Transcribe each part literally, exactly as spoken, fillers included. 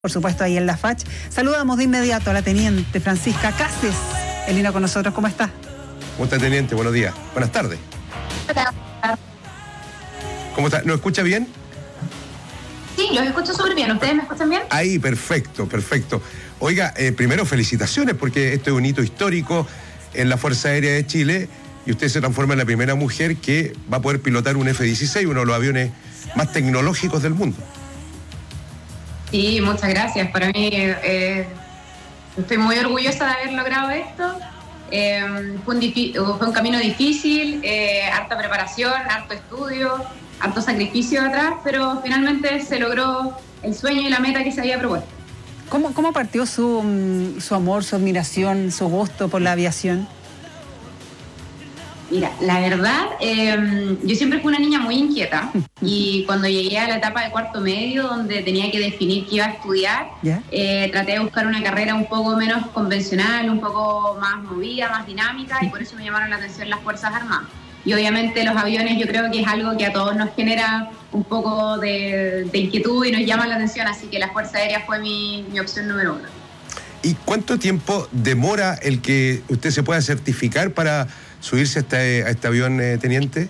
Por supuesto, ahí en la F A C. Saludamos de inmediato a la teniente Francisca Cases. Elina con nosotros, ¿cómo está? ¿Cómo está, teniente? Buenos días. Buenas tardes. Hola. ¿Cómo está? ¿Nos escucha bien? Sí, los escucho súper bien. ¿Ustedes me escuchan bien? Ahí, perfecto, perfecto. Oiga, eh, primero felicitaciones porque esto es un hito histórico en la Fuerza Aérea de Chile y usted se transforma en la primera mujer que va a poder pilotar un F dieciséis, uno de los aviones más tecnológicos del mundo. Sí, muchas gracias. Para mí, eh, estoy muy orgullosa de haber logrado esto. Eh, fue, un fue un camino difícil, eh, harta preparación, harto estudio, harto sacrificio atrás, pero finalmente se logró el sueño y la meta que se había propuesto. ¿Cómo, cómo partió su, su amor, su admiración, su gusto por la aviación? Mira, la verdad, eh, yo siempre fui una niña muy inquieta y cuando llegué a la etapa de cuarto medio, donde tenía que definir qué iba a estudiar, ¿Ya? eh, traté de buscar una carrera un poco menos convencional, un poco más movida, más dinámica, y por eso me llamaron la atención las Fuerzas Armadas. Y obviamente los aviones yo creo que es algo que a todos nos genera un poco de, de inquietud y nos llama la atención, así que la Fuerza Aérea fue mi, mi opción número uno. ¿Y cuánto tiempo demora el que usted se pueda certificar para subirse a este, a este avión, eh, teniente?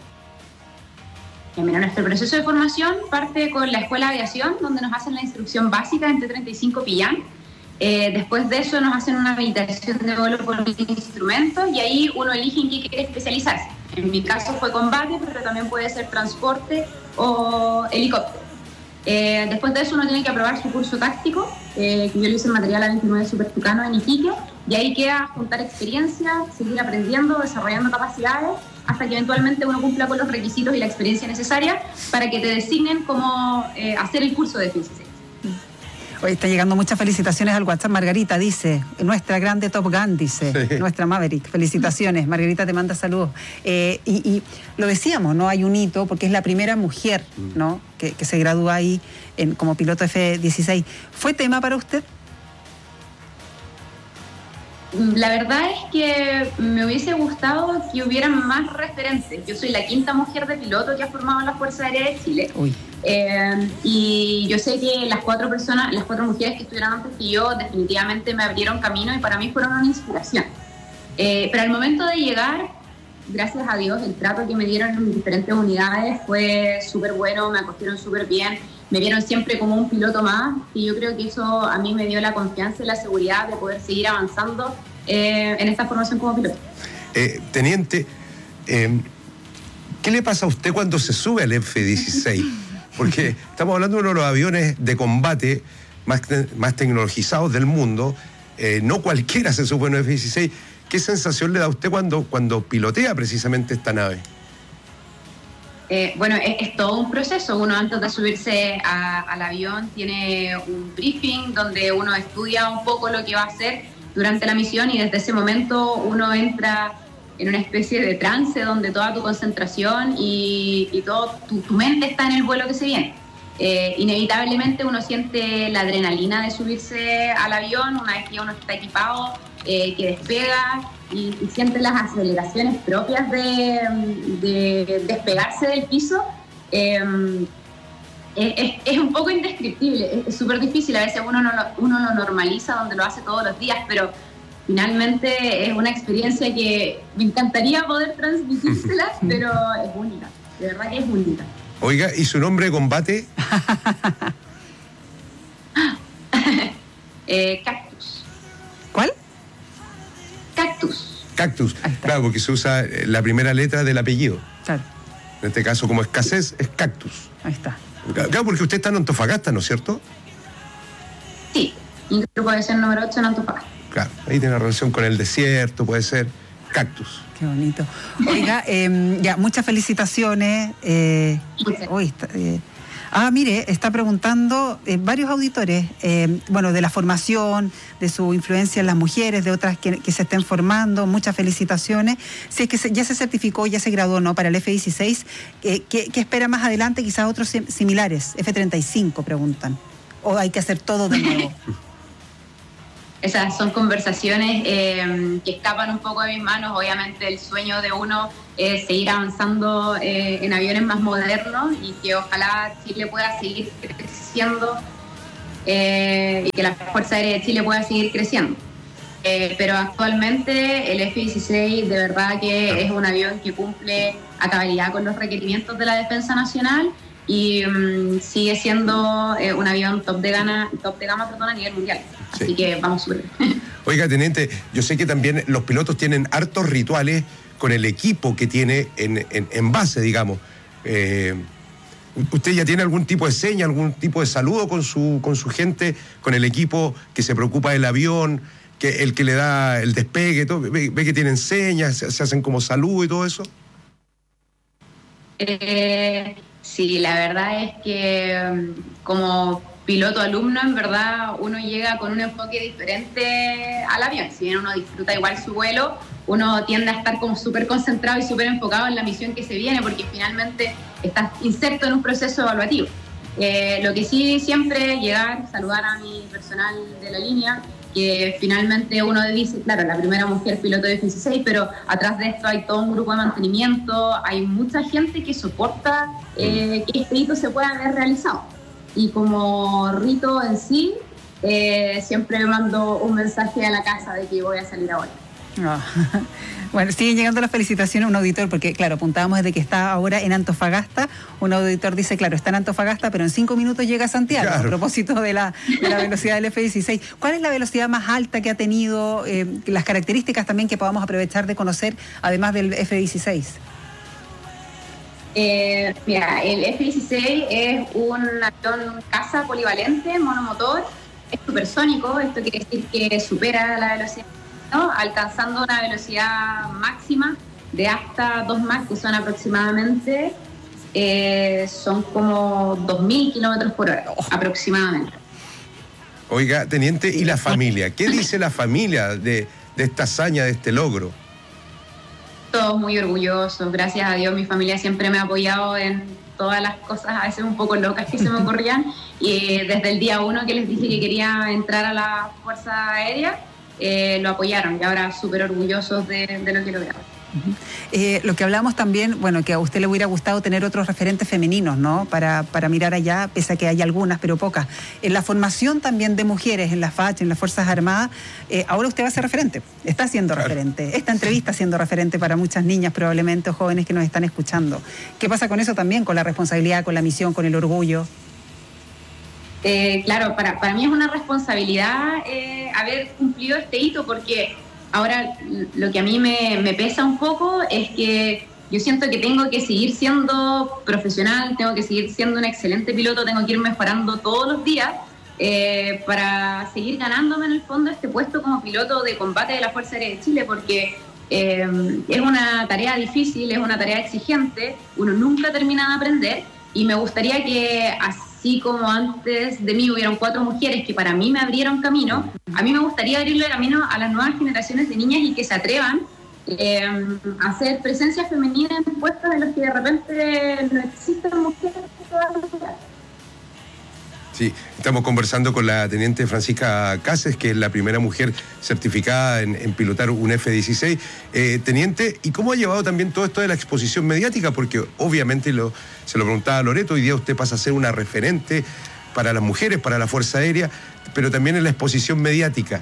Mira, nuestro proceso de formación parte con la Escuela de Aviación, donde nos hacen la instrucción básica en T treinta y cinco Pillán. Eh, después de eso nos hacen una habilitación de vuelo por instrumentos y ahí uno elige en qué quiere especializarse. En mi caso fue combate, pero también puede ser transporte o helicóptero. Eh, después de eso uno tiene que aprobar su curso táctico, eh, que yo lo hice en material A veintinueve Super Tucano en Iquique, y ahí queda juntar experiencia, seguir aprendiendo, desarrollando capacidades, hasta que eventualmente uno cumpla con los requisitos y la experiencia necesaria para que te designen cómo eh, hacer el curso de F dieciséis. Hoy está llegando muchas felicitaciones al WhatsApp. Margarita dice, nuestra grande Top Gun, dice, sí. Nuestra Maverick. Felicitaciones, Margarita te manda saludos. Eh, y, y lo decíamos, ¿no? Hay un hito, porque es la primera mujer, ¿no? Que, que se gradúa ahí en, como piloto F dieciséis. ¿Fue tema para usted? La verdad es que me hubiese gustado que hubieran más referentes. Yo soy la quinta mujer de piloto que ha formado en la Fuerza Aérea de Chile. Uy. Eh, y yo sé que las cuatro personas, las cuatro mujeres que estuvieron antes que yo definitivamente me abrieron camino y para mí fueron una inspiración. Eh, pero al momento de llegar, gracias a Dios, el trato que me dieron en mis diferentes unidades fue súper bueno, me acogieron súper bien, me vieron siempre como un piloto más y yo creo que eso a mí me dio la confianza y la seguridad de poder seguir avanzando eh, en esta formación como piloto. Eh, teniente, eh, ¿qué le pasa a usted cuando se sube al F dieciséis? Porque estamos hablando de uno de los aviones de combate más, más tecnologizados del mundo. Eh, no cualquiera se sube a un F dieciséis. ¿Qué sensación le da a usted cuando, cuando pilotea precisamente esta nave? Eh, bueno, es, es todo un proceso. Uno antes de subirse a, al avión tiene un briefing donde uno estudia un poco lo que va a hacer durante la misión y desde ese momento uno entra en una especie de trance donde toda tu concentración y, y todo tu, tu mente está en el vuelo que se viene. Eh, inevitablemente uno siente la adrenalina de subirse al avión una vez que uno está equipado, eh, que despega y, y siente las aceleraciones propias de, de despegarse del piso. Eh, es, es un poco indescriptible, es súper difícil, a veces uno, no lo, uno lo normaliza donde lo hace todos los días, pero finalmente es una experiencia que me encantaría poder transmitírsela, pero es única, de verdad que es única. Oiga, ¿y su nombre de combate? eh, Cactus. ¿Cuál? Cactus. Cactus, claro, porque se usa la primera letra del apellido. Claro. En este caso, como escasez, es Cactus. Ahí está. Claro, porque usted está en Antofagasta, ¿no es cierto? Sí, mi grupo de ser número ocho en Antofagasta. Claro, ahí tiene relación con el desierto, puede ser Cactus. Qué bonito. Oiga, eh, ya, muchas felicitaciones. Eh, hoy está, eh, ah, mire, está preguntando eh, varios auditores, eh, bueno, de la formación, de su influencia en las mujeres, de otras que, que se estén formando, muchas felicitaciones. Si es que se, ya se certificó, ya se graduó, ¿no?, para el F dieciséis, eh, ¿qué, ¿qué espera más adelante? Quizás otros similares, F treinta y cinco, preguntan. ¿O hay que hacer todo de nuevo? Esas son conversaciones eh, que escapan un poco de mis manos. Obviamente el sueño de uno es seguir avanzando eh, en aviones más modernos y que ojalá Chile pueda seguir creciendo eh, y que la Fuerza Aérea de Chile pueda seguir creciendo. Eh, pero actualmente el F dieciséis de verdad que es un avión que cumple a cabalidad con los requerimientos de la Defensa Nacional y um, sigue siendo eh, un avión top de gama, top de gama perdón, a nivel mundial. Sí. Así que vamos súper bien. Oiga, teniente, yo sé que también los pilotos tienen hartos rituales con el equipo que tiene en, en, en base, digamos. Eh, ¿Usted ya tiene algún tipo de seña, algún tipo de saludo con su, con su gente, con el equipo que se preocupa del avión, que el que le da el despegue, todo? ¿Ve, ve que tienen señas, se, se hacen como saludo y todo eso? Eh, sí, la verdad es que como piloto alumno, en verdad, uno llega con un enfoque diferente al avión. Si bien uno disfruta igual su vuelo, uno tiende a estar como súper concentrado y súper enfocado en la misión que se viene, porque finalmente estás inserto en un proceso evaluativo. Eh, lo que sí siempre llegar, saludar a mi personal de la línea, que finalmente uno dice, claro, la primera mujer piloto de F dieciséis, pero atrás de esto hay todo un grupo de mantenimiento, hay mucha gente que soporta eh, que este hito se pueda haber realizado. Y como rito en sí, eh, siempre mando un mensaje a la casa de que voy a salir ahora. Oh. Bueno, siguen llegando las felicitaciones a un auditor, porque claro, apuntábamos desde que está ahora en Antofagasta. Un auditor dice, claro, está en Antofagasta, pero en cinco minutos llega a Santiago, claro. A propósito de la, de la velocidad del F dieciséis. ¿Cuál es la velocidad más alta que ha tenido? Eh, las características también que podamos aprovechar de conocer, además del F dieciséis. Eh, mira, el F dieciséis es un avión caza polivalente, monomotor, es supersónico, esto quiere decir que supera la velocidad, ¿no? Alcanzando una velocidad máxima de hasta dos Mach, que son aproximadamente, eh, son como dos mil kilómetros por hora, oh. aproximadamente. Oiga, teniente, ¿y la familia? ¿Qué dice la familia de, de esta hazaña, de este logro? Todos muy orgullosos, gracias a Dios mi familia siempre me ha apoyado en todas las cosas a veces un poco locas que se me ocurrían y desde el día uno que les dije que quería entrar a la Fuerza Aérea, eh, lo apoyaron y ahora súper orgullosos de, de lo que lograron. Uh-huh. Eh, lo que hablamos también, bueno, que a usted le hubiera gustado tener otros referentes femeninos, ¿no? Para, para mirar allá, pese a que hay algunas, pero pocas. En la formación también de mujeres, en la F A C, en las Fuerzas Armadas, eh, ahora usted va a ser referente, está siendo claro. referente. Esta entrevista siendo referente para muchas niñas probablemente o jóvenes que nos están escuchando. ¿Qué pasa con eso también, con la responsabilidad, con la misión, con el orgullo? Eh, claro, para, para mí es una responsabilidad eh, haber cumplido este hito porque... Ahora, lo que a mí me, me pesa un poco es que yo siento que tengo que seguir siendo profesional, tengo que seguir siendo un excelente piloto, tengo que ir mejorando todos los días eh, para seguir ganándome en el fondo este puesto como piloto de combate de la Fuerza Aérea de Chile, porque eh, es una tarea difícil, es una tarea exigente, uno nunca termina de aprender y me gustaría que así como antes de mí hubieron cuatro mujeres que para mí me abrieron camino, a mí me gustaría abrirle camino a las nuevas generaciones de niñas y que se atrevan eh, a hacer presencia femenina en puestos en los que de repente no existen mujeres todavía. Sí, estamos conversando con la teniente Francisca Cases, que es la primera mujer certificada en, en pilotar un F dieciséis. Eh, teniente, ¿y cómo ha llevado también todo esto de la exposición mediática? Porque obviamente, lo, se lo preguntaba a Loreto, hoy día usted pasa a ser una referente para las mujeres, para la Fuerza Aérea, pero también en la exposición mediática.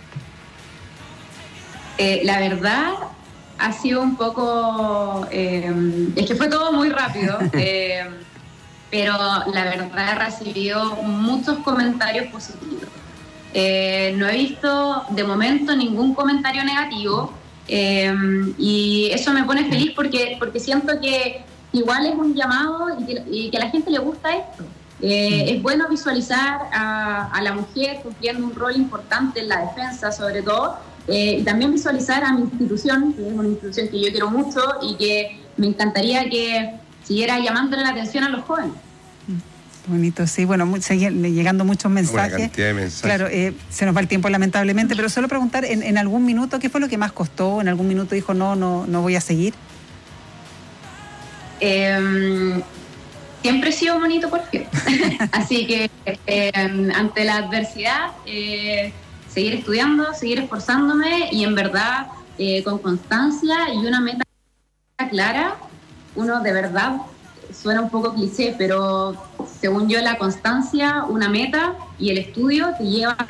Eh, la verdad ha sido un poco... Eh, es que fue todo muy rápido. Eh, pero la verdad he recibido muchos comentarios positivos. Eh, no he visto de momento ningún comentario negativo eh, y eso me pone feliz porque, porque siento que igual es un llamado y que, y que a la gente le gusta esto. Eh, es bueno visualizar a, a la mujer cumpliendo un rol importante en la defensa sobre todo eh, y también visualizar a mi institución, que es una institución que yo quiero mucho y que me encantaría que siguiera llamándole la atención a los jóvenes. Bonito, sí, bueno, siguen llegando muchos mensajes. Una cantidad de mensajes. Claro, eh, se nos va el tiempo lamentablemente, pero solo preguntar, en, en algún minuto, ¿qué fue lo que más costó? ¿En algún minuto dijo, no, no, no voy a seguir? Eh, siempre he sido bonito por fin. Así que eh, ante la adversidad, eh, seguir estudiando, seguir esforzándome y en verdad, eh, con constancia y una meta clara, uno de verdad, suena un poco cliché, pero según yo, la constancia, una meta y el estudio te lleva